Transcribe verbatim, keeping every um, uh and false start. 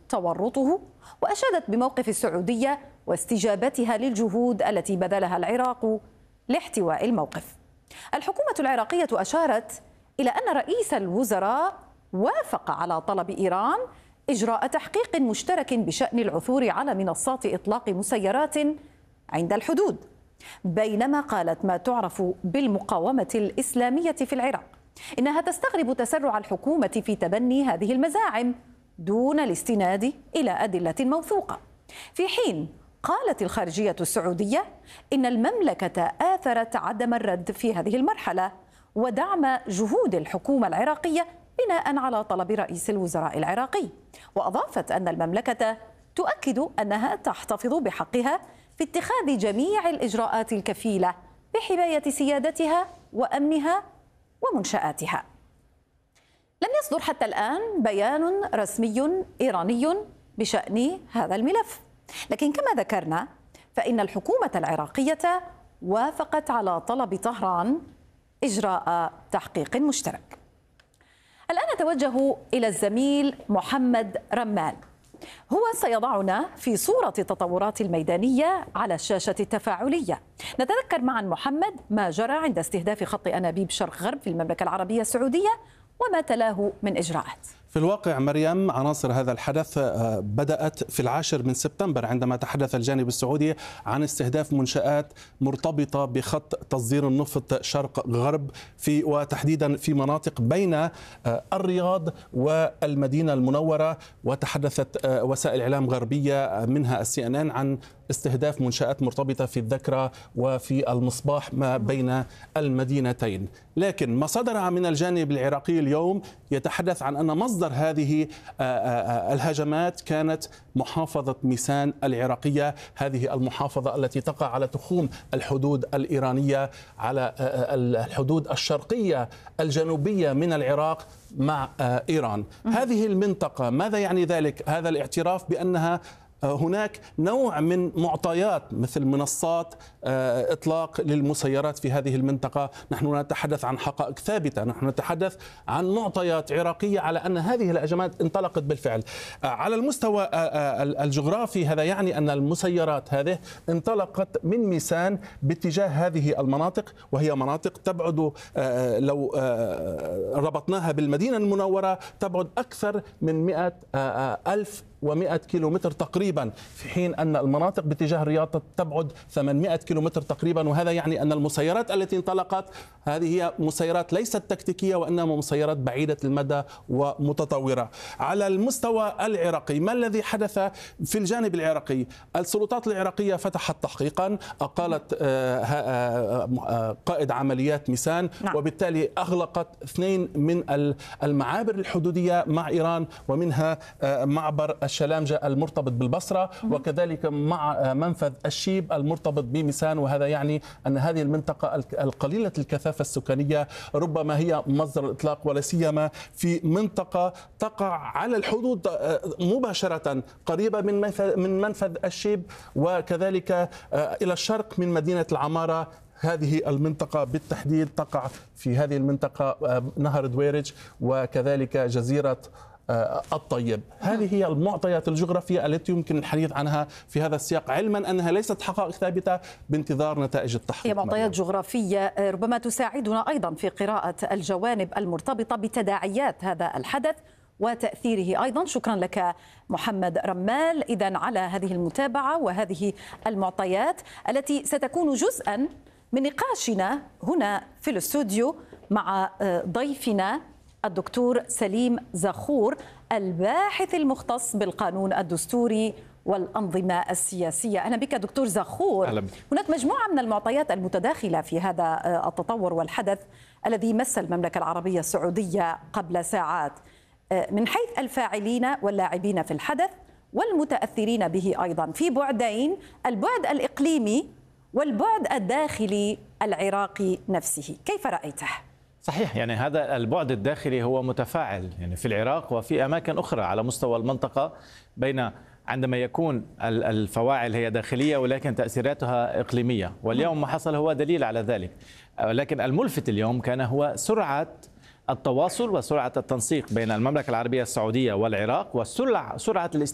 تورطه، وأشادت بموقف السعودية واستجابتها للجهود التي بذلها العراق لاحتواء الموقف. الحكومة العراقية أشارت إلى أن رئيس الوزراء وافق على طلب إيران إجراء تحقيق مشترك بشأن العثور على منصات إطلاق مسيرات عند الحدود، بينما قالت ما تعرف بالمقاومة الإسلامية في العراق إنها تستغرب تسرع الحكومة في تبني هذه المزاعم دون الاستناد إلى أدلة موثوقة، في حين قالت الخارجية السعودية إن المملكة آثرت عدم الرد في هذه المرحلة ودعم جهود الحكومة العراقية بناء على طلب رئيس الوزراء العراقي. وأضافت أن المملكة تؤكد أنها تحتفظ بحقها في اتخاذ جميع الإجراءات الكفيلة بحماية سيادتها وأمنها ومنشآتها. لم يصدر حتى الآن بيان رسمي إيراني بشأن هذا الملف، لكن كما ذكرنا فإن الحكومة العراقية وافقت على طلب طهران إجراء تحقيق مشترك. الآن نتوجه إلى الزميل محمد رمال، هو سيضعنا في صورة التطورات الميدانية على الشاشة التفاعلية. نتذكر معا محمد ما جرى عند استهداف خط أنابيب شرق غرب في المملكة العربية السعودية وما تلاه من إجراءات. في الواقع مريم، عناصر هذا الحدث بدأت في العاشر من سبتمبر عندما تحدث الجانب السعودي عن استهداف منشآت مرتبطة بخط تصدير النفط شرق غرب في وتحديدا في مناطق بين الرياض والمدينة المنورة، وتحدثت وسائل إعلام غربية منها السي ان ان عن استهداف منشآت مرتبطة في الذكرى وفي المصباح ما بين المدينتين. لكن ما صدر من الجانب العراقي اليوم يتحدث عن أن مصدر هذه الهجمات كانت محافظة ميسان العراقية، هذه المحافظة التي تقع على تخوم الحدود الإيرانية، على الحدود الشرقية الجنوبية من العراق مع إيران. هذه المنطقة ماذا يعني ذلك؟ هذا الاعتراف بأنها هناك نوع من معطيات مثل منصات إطلاق للمسيرات في هذه المنطقة. نحن نتحدث عن حقائق ثابتة، نحن نتحدث عن معطيات عراقية على أن هذه الهجمات انطلقت بالفعل. على المستوى الجغرافي هذا يعني أن المسيرات هذه انطلقت من ميسان باتجاه هذه المناطق، وهي مناطق تبعد لو ربطناها بالمدينة المنورة تبعد أكثر من مئة ألف ومئة كيلومتر تقريبا، في حين أن المناطق باتجاه الرياض تبعد ثمانمئة كيلومتر تقريبا. وهذا يعني أن المسيرات التي انطلقت هذه هي مسيرات ليست تكتيكية وإنما مسيرات بعيدة المدى ومتطورة. على المستوى العراقي ما الذي حدث في الجانب العراقي؟ السلطات العراقية فتحت تحقيقا، أقالت قائد عمليات ميسان، وبالتالي أغلقت اثنين من المعابر الحدودية مع إيران، ومنها معبر الشلامجة المرتبط بالبصرة، وكذلك مع منفذ الشيب المرتبط بميسان. وهذا يعني أن هذه المنطقة القليلة الكثافة السكانية ربما هي مصدر الإطلاق، ولا سيما في منطقة تقع على الحدود مباشرة قريبة من من منفذ الشيب، وكذلك إلى الشرق من مدينة العمارة. هذه المنطقة بالتحديد تقع في هذه المنطقة نهر دويرج وكذلك جزيرة الطيب. هذه هي المعطيات الجغرافية التي يمكن الحديث عنها في هذا السياق، علما أنها ليست حقائق ثابتة بانتظار نتائج التحقيق. هي معطيات جغرافية ربما تساعدنا أيضا في قراءة الجوانب المرتبطة بتداعيات هذا الحدث وتأثيره أيضا. شكرا لك محمد رمال إذن على هذه المتابعة وهذه المعطيات التي ستكون جزءا من نقاشنا هنا في الاستوديو مع ضيفنا الدكتور سليم زخور، الباحث المختص بالقانون الدستوري والأنظمة السياسية. أهلا بك دكتور زخور. أهلا بك. هناك مجموعة من المعطيات المتداخلة في هذا التطور والحدث الذي مس المملكة العربية السعودية قبل ساعات، من حيث الفاعلين واللاعبين في الحدث والمتأثرين به أيضا في بعدين، البعد الإقليمي والبعد الداخلي العراقي نفسه. كيف رأيته؟ صحيح، يعني هذا البعد الداخلي هو متفاعل يعني في العراق وفي أماكن أخرى على مستوى المنطقة، بين عندما يكون الفواعل هي داخلية ولكن تأثيراتها إقليمية، واليوم ما حصل هو دليل على ذلك. لكن الملفت اليوم كان هو سرعة التواصل وسرعة التنسيق بين المملكة العربية السعودية والعراق، وسرعة سرعة